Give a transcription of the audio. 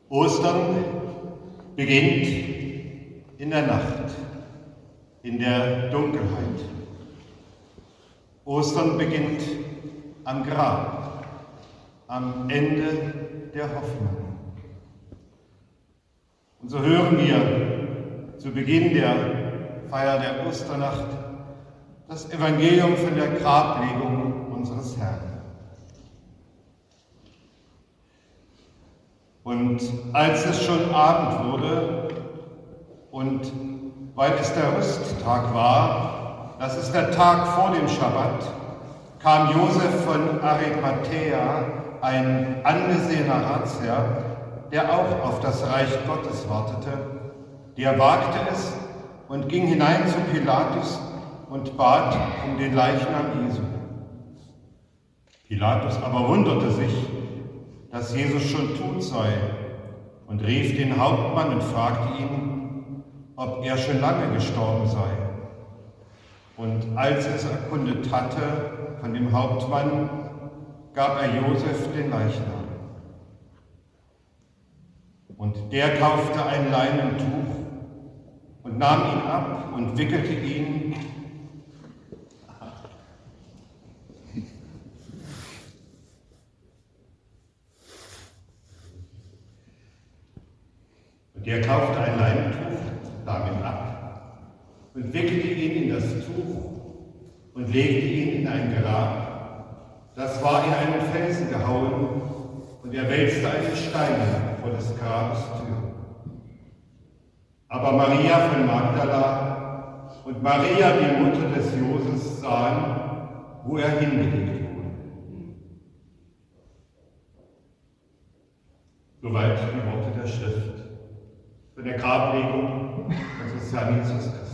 Ostern beginnt in der Nacht, in der Dunkelheit. Ostern beginnt am Grab, am Ende der Hoffnung. Und so hören wir zu Beginn der Feier der Osternacht das Evangelium von der Grablegung unseres Herrn. Und als es schon Abend wurde und weil es der Rüsttag war, das ist der Tag vor dem Schabbat, kam Josef von Arimathäa, ein angesehener Ratsherr, der auch auf das Reich Gottes wartete. Der wagte es und ging hinein zu Pilatus und bat um den Leichnam Jesu. Pilatus aber wunderte sich, dass Jesus schon tot sei, und rief den Hauptmann und fragte ihn, ob er schon lange gestorben sei. Und als er es erkundet hatte von dem Hauptmann, gab er Josef den Leichnam. Und der kaufte ein Leinentuch und nahm ihn ab und wickelte ihn Der kaufte ein Leinentuch, nahm ihn ab und wickelte ihn in das Tuch und legte ihn in ein Grab. Das war in einen Felsen gehauen, und er wälzte einen Stein vor des Grabes Tür. Aber Maria von Magdala und Maria, die Mutter des Joses, sahen, wo er hingelegt wurde. Soweit die Worte der Schrift. Für der Grablegung unseres Herrn Jesus Christus.